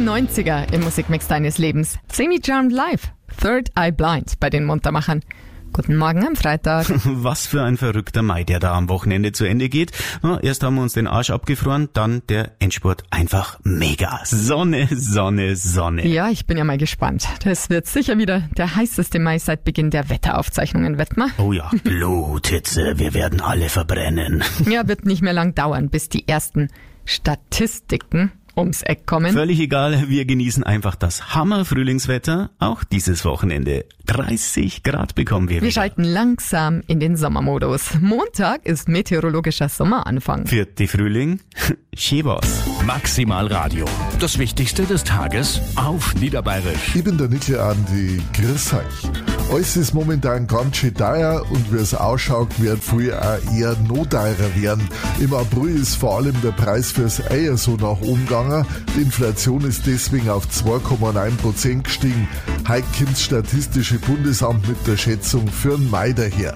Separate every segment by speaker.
Speaker 1: 90er im Musikmix deines Lebens. Semi Charmed Live, Third Eye Blind bei den Muntermachern. Guten Morgen am Freitag.
Speaker 2: Was für ein verrückter Mai, der da am Wochenende zu Ende geht. Erst haben wir uns den Arsch abgefroren, dann der Endspurt einfach mega. Sonne, Sonne, Sonne.
Speaker 1: Ja, ich bin ja mal gespannt. Das wird sicher wieder der heißeste Mai seit Beginn der Wetteraufzeichnungen, Wettmar.
Speaker 2: Oh ja, Bluthitze, wir werden alle verbrennen.
Speaker 1: Ja, wird nicht mehr lang dauern, bis die ersten Statistiken ums Eck kommen.
Speaker 2: Völlig egal, wir genießen einfach das Hammer-Frühlingswetter. Auch dieses Wochenende 30 Grad bekommen wir.
Speaker 1: Wir schalten langsam in den Sommermodus. Montag ist meteorologischer Sommeranfang.
Speaker 2: Vierte Frühling, schön war's.
Speaker 3: Maximal Radio. Das Wichtigste des Tages auf Niederbayerisch.
Speaker 4: Ich bin der Nickel Andi, grüß euch. Alles ist momentan ganz schön teuer und wie es ausschaut, wird viel auch eher noch teurer werden. Im April ist vor allem der Preis fürs Eier so nach oben gegangen. Die Inflation ist deswegen auf 2,9% gestiegen. Heute kommt das Statistische Bundesamt mit der Schätzung für den Mai daher.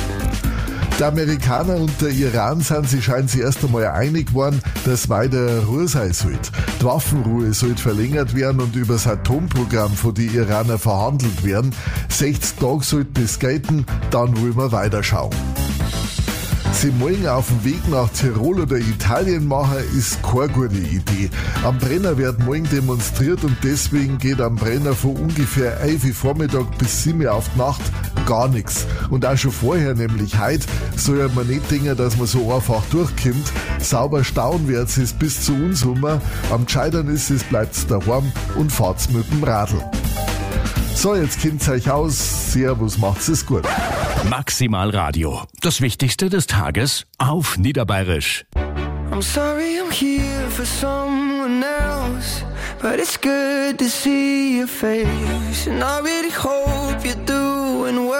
Speaker 4: Die Amerikaner und der Iran sind sich scheinbar erst einmal einig geworden, dass weiter Ruhe sein sollte. Die Waffenruhe sollte verlängert werden und über das Atomprogramm von den Iranern verhandelt werden. 60 Tage sollten das gelten, dann wollen wir weiterschauen. Sie morgen auf dem Weg nach Tirol oder Italien machen, ist keine gute Idee. Am Brenner wird morgen demonstriert und deswegen geht am Brenner von ungefähr 11 Uhr Vormittag bis 7 Uhr auf die Nacht gar nichts. Und auch schon vorher, nämlich heute, soll man nicht denken, dass man so einfach durchkommt. Sauber stauen wird's es bis zu uns rum. Am Gescheitern ist es, bleibt's daheim und fahrt's mit dem Radl. So, jetzt kennt's euch aus. Servus, macht's es gut.
Speaker 3: Maximal Radio. Das Wichtigste des Tages auf Niederbayerisch.
Speaker 5: I'm sorry I'm here for someone else, but it's good to see your face, and I really hope you're doing well.